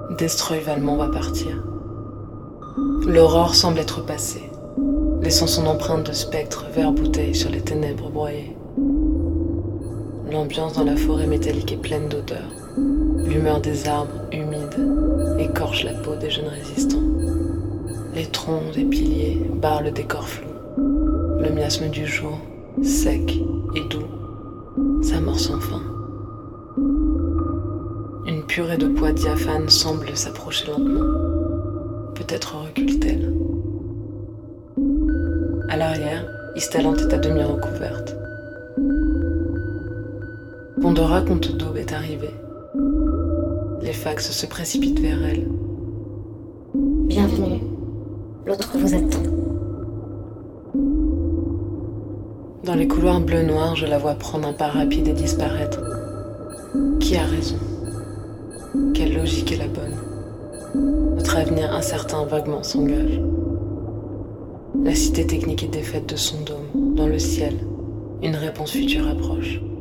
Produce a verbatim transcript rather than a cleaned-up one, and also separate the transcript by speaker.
Speaker 1: Destroy Valmont va partir. L'aurore semble être passée, laissant son empreinte de spectre verre-bouteille sur les ténèbres broyées. L'ambiance dans la forêt métallique est pleine d'odeurs. L'humeur des arbres, humides, écorche la peau des jeunes résistants. Les troncs des piliers barrent le décor flou. Le miasme du jour, sec et doux, s'amorce enfin. Une purée de poids diaphane semble s'approcher lentement. Peut-être recule-t-elle. À l'arrière, Ystalante est à demi recouverte. Pandora Comte d'Aube est arrivée. Les fax se précipitent vers elle.
Speaker 2: Bienvenue. L'autre vous attend.
Speaker 1: Dans les couloirs bleu-noir, je la vois prendre un pas rapide et disparaître. Qui a raison? Quelle logique est la bonne? Notre avenir incertain vaguement s'engage. La cité technique est défaite de son dôme. Dans le ciel, une réponse future approche.